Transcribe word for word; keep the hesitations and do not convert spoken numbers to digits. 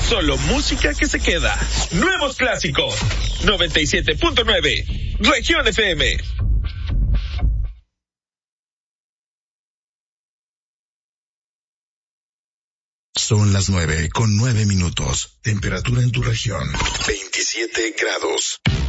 Solo música que se queda. Nuevos clásicos. noventa y siete punto nueve. Región F M. Son las nueve con nueve minutos. Temperatura en tu región, veintisiete grados.